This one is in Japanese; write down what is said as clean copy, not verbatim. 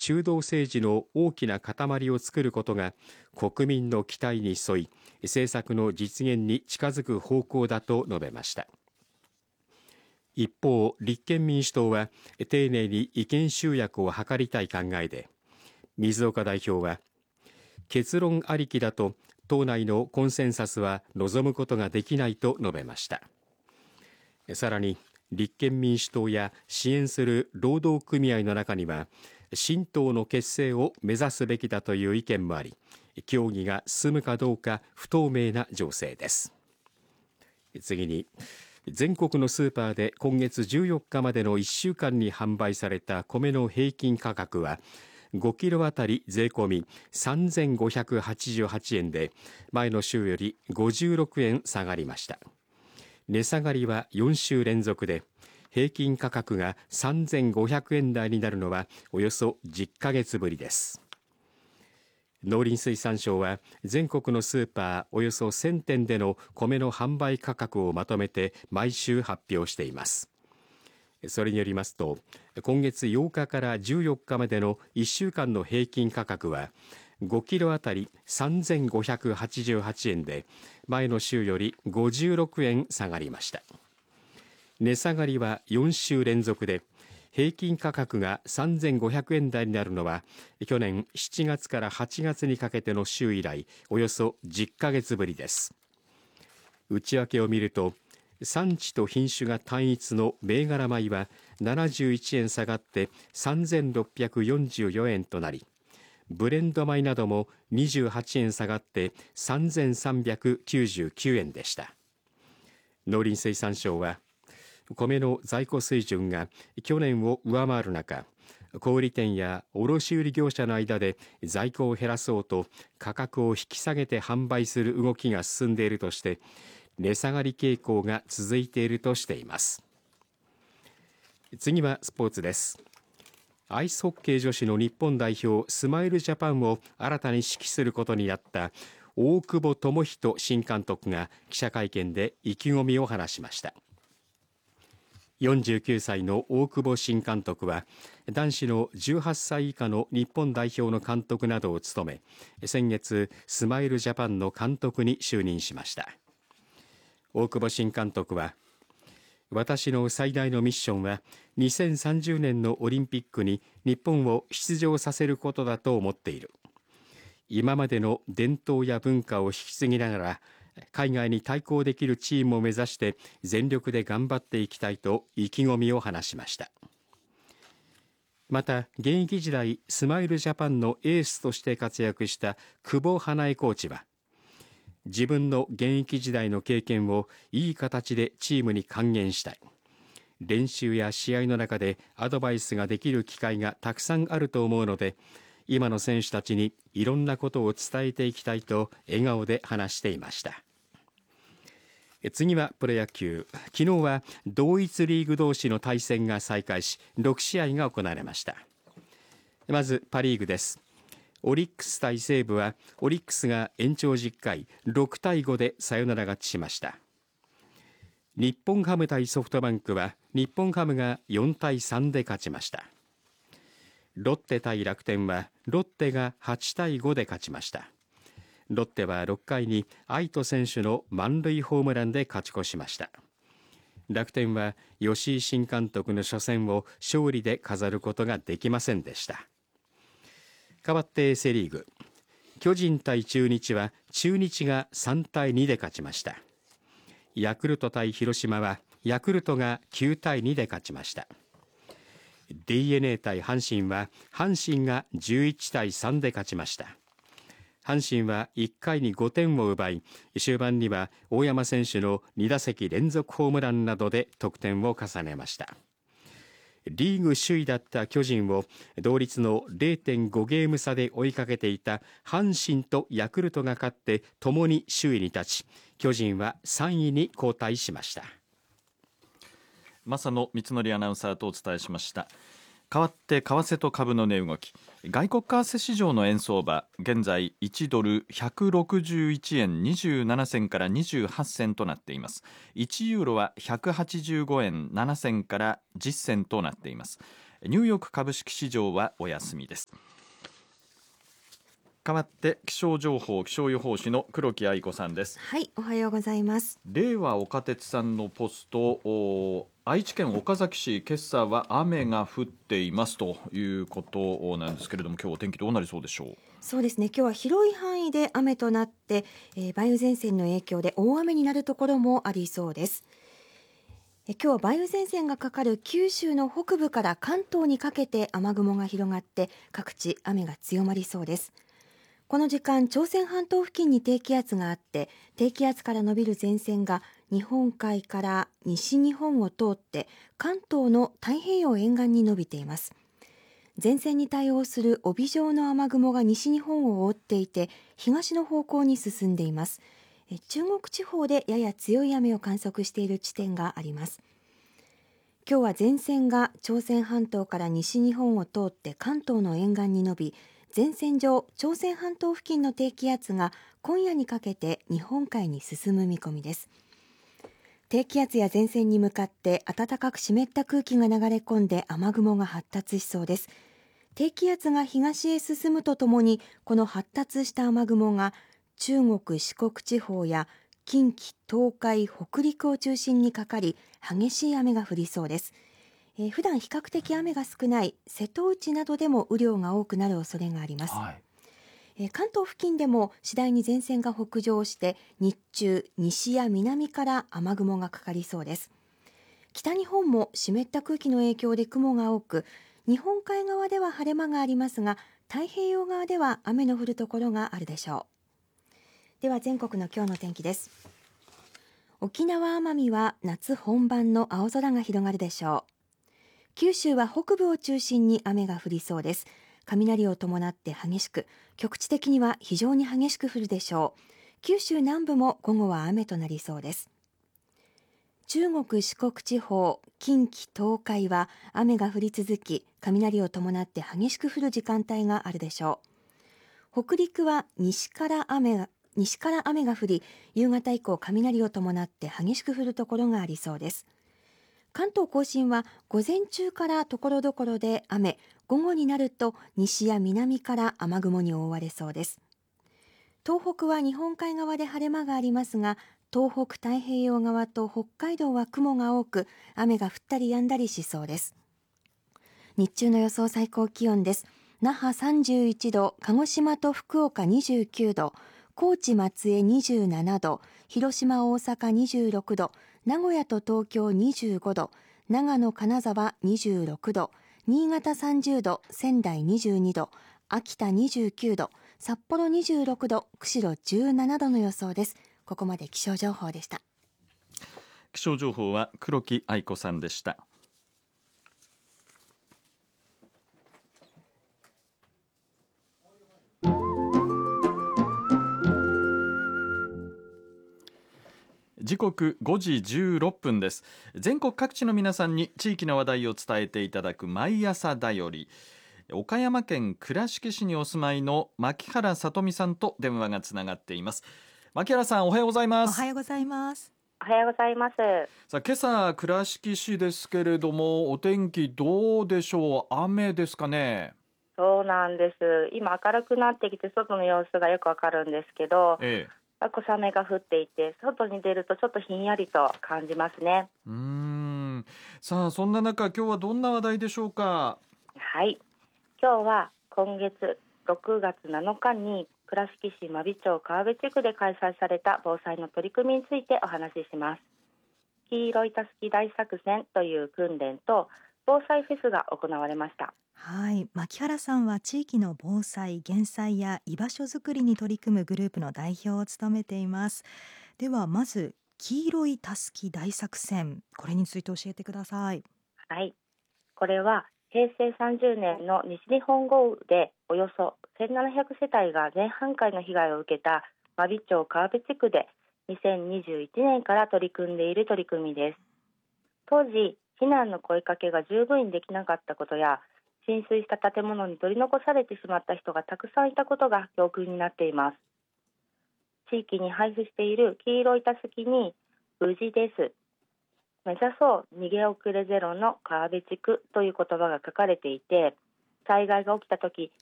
中道政治の大きな塊を作ることが国民の期待に沿い政策の実現に近づく方向だと述べました。一方、立憲民主党は丁寧に意見集約を図りたい考えで、水岡代表は結論ありきだと党内のコンセンサスは望むことができないと述べました。さらに立憲民主党や支援する労働組合の中には新党の結成を目指すべきだという意見もあり、協議が進むかどうか不透明な情勢です。次に、全国のスーパーで今月14日までの1週間に販売された米の平均価格は5キロあたり税込み3588円で前の週より56円下がりました。値下がりは4週連続で、平均価格が3500円台になるのはおよそ10ヶ月ぶりです。農林水産省は全国のスーパーおよそ1000店での米の販売価格をまとめて毎週発表しています。それによりますと、今月8日から14日までの1週間の平均価格は5キロあたり3588円で前の週より56円下がりました。値下がりは4週連続で、平均価格が3500円台になるのは去年7月から8月にかけての週以来およそ10ヶ月ぶりです。内訳を見ると、産地と品種が単一の銘柄米は71円下がって3644円となり、ブレンド米なども28円下がって3399円でした。農林水産省は米の在庫水準が去年を上回る中、小売店や卸売業者の間で在庫を減らそうと価格を引き下げて販売する動きが進んでいるとして、値下がり傾向が続いているとしています。次はスポーツです。アイスホッケー女子の日本代表スマイルジャパンを新たに指揮することになった大久保智仁新監督が記者会見で意気込みを話しました。49歳の大久保新監督は男子の18歳以下の日本代表の監督などを務め、先月スマイルジャパンの監督に就任しました。大久保新監督は、私の最大のミッションは2030年のオリンピックに日本を出場させることだと思っている。今までの伝統や文化を引き継ぎながら海外に対抗できるチームを目指して全力で頑張っていきたいと意気込みを話しました。また現役時代スマイルジャパンのエースとして活躍した久保英恵コーチは、自分の現役時代の経験をいい形でチームに還元したい。練習や試合の中でアドバイスができる機会がたくさんあると思うので、今の選手たちにいろんなことを伝えていきたいと笑顔で話していました。次はプロ野球。昨日は同一リーグ同士の対戦が再開し、6試合が行われました。まずパリーグです。オリックス対西武はオリックスが延長10回6対5でサヨナラ勝ちしました。日本ハム対ソフトバンクは日本ハムが4対3で勝ちました。ロッテ対楽天はロッテが8対5で勝ちました。ロッテは6回に愛斗選手の満塁ホームランで勝ち越しました。楽天は吉井新監督の初戦を勝利で飾ることができませんでした。かわってセリーグ。巨人対中日は中日が3対2で勝ちました。ヤクルト対広島はヤクルトが9対2で勝ちました。DNA 対阪神は阪神が11対3で勝ちました。阪神は1回に5点を奪い、終盤には大山選手の2打席連続ホームランなどで得点を重ねました。リーグ首位だった巨人を同率の 0.5 ゲーム差で追いかけていた阪神とヤクルトが勝って共に首位に立ち、巨人は3位に後退しました。 正野光則アナウンサーとお伝えしました。かわって為替と株の値動き。外国為替市場の円相場、現在1ドル161円27銭から28銭となっています。1ユーロは185円7銭から10銭となっています。 ニューヨーク株式市場はお休みです。代わって気象情報気象予報士の黒木愛子さんです。 はい、おはようございます。 令和岡鉄さんのポスト、愛知県岡崎市、今朝は雨が降っていますということなんですけれども、今日お天気どうなりそうでしょう。 そうですね、今日は広い範囲で雨となって、梅雨前線の影響で大雨になるところもありそうです。今日は梅雨前線がかかる九州の北部から関東にかけて雨雲が広がって各地雨が強まりそうです。この時間、朝鮮半島付近に低気圧があって、低気圧から伸びる前線が日本海から西日本を通って関東の太平洋沿岸に伸びています。前線に対応する帯状の雨雲が西日本を覆っていて、東の方向に進んでいます。中国地方でやや強い雨を観測している地点があります。今日は前線が朝鮮半島から西日本を通って関東の沿岸に伸び、前線上、朝鮮半島付近の低気圧が今夜にかけて日本海に進む見込みです。低気圧や前線に向かって暖かく湿った空気が流れ込んで雨雲が発達しそうです。低気圧が東へ進むとともに、この発達した雨雲が中国・四国地方や近畿、東海、北陸を中心にかかり、激しい雨が降りそうです。普段比較的雨が少ない瀬戸内などでも雨量が多くなる恐れがあります。関東付近でも次第に前線が北上して日中、西や南から雨雲がかかりそうです。北日本も湿った空気の影響で雲が多く、日本海側では晴れ間がありますが、太平洋側では雨の降るところがあるでしょう。では全国の今日の天気です。沖縄・奄美は夏本番の青空が広がるでしょう。九州は北部を中心に雨が降りそうです。雷を伴って激しく、局地的には非常に激しく降るでしょう。九州南部も午後は雨となりそうです。中国・四国地方、近畿・東海は雨が降り続き、雷を伴って激しく降る時間帯があるでしょう。北陸は西から雨が降り、夕方以降雷を伴って激しく降るところがありそうです。関東甲信は午前中からところどころで雨、午後になると西や南から雨雲に覆われそうです。東北は日本海側で晴れ間がありますが、東北太平洋側と北海道は雲が多く、雨が降ったり止んだりしそうです。日中の予想最高気温です。那覇31度、鹿児島と福岡29度、高知松江27度、広島大阪26度、名古屋と東京25度、長野金沢26度、新潟30度、仙台22度、秋田29度、札幌26度、釧路17度の予想です。ここまで気象情報でした。 気象情報は黒木愛子さんでした。時刻5時16分です。全国各地の皆さんに地域の話題を伝えていただく毎朝だより、岡山県倉敷市にお住まいの牧原さとみさんと電話がつながっています。牧原さん、おはようございます。 おはようございます。 おはようございます。 さあ、今朝倉敷市ですけれども、お天気どうでしょう。雨ですかね。 そうなんです。今明るくなってきて外の様子がよくわかるんですけど、小雨が降っていて、外に出るとちょっとひんやりと感じますね。 さあ、そんな中、今日はどんな話題でしょうか。 はい、今日は今月6月7日に倉敷市真備町川辺地区で開催された防災の取り組みについてお話しします。黄色いたすき大作戦という訓練と防災フェスが行われました。 はい、牧原さんは地域の防災・減災や居場所づくりに取り組むグループの代表を務めています。ではまず黄色いたすき大作戦、これについて教えてください。 はい、これは平成30年の西日本豪雨でおよそ1700世帯が全半壊の被害を受けた真備町川辺地区で2021年から取り組んでいる取り組みです。当時、避難の声かけが十分にできなかったことや、浸水した建物に取り残されてしまった人がたくさんいたことが教訓になっています。地域に配布している黄色いたすきに無事です、 目指そう逃げ遅れゼロの川辺地区という言葉が書かれていて、災害が起きた時